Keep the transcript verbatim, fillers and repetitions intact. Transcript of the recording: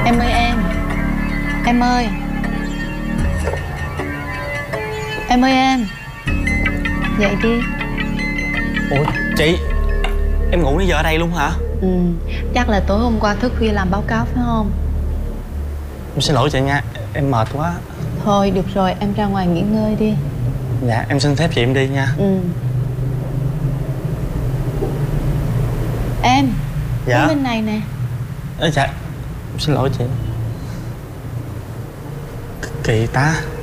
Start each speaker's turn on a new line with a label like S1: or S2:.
S1: Em ơi em Em ơi Em ơi em Dậy đi.
S2: Ủa chị, em ngủ nãy giờ ở đây luôn hả?
S1: Ừ, chắc là tối hôm qua thức khuya làm báo cáo phải không?
S2: Em xin lỗi chị nha, em mệt quá.
S1: Thôi được rồi, em ra ngoài nghỉ ngơi đi.
S2: Dạ em xin phép chị em đi nha.
S1: Ừ. Em đến
S2: Dạ.
S1: bên này nè.
S2: Ê, dạ em xin lỗi chị. Kỳ ta.